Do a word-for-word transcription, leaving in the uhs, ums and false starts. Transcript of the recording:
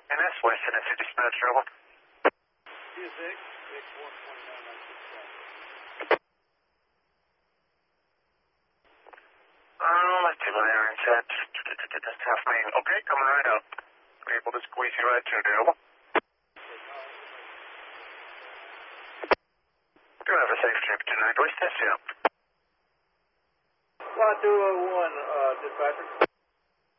N S West Tennessee dispatch, over. T S X, X one twenty-nine nine six seven. Oh, let's see what Aaron said. That's half main. Okay, coming right up. Able to squeeze you right through there, over. Do have a safe trip tonight. Where's this, yeah? Flight two oh one, uh, dispatcher.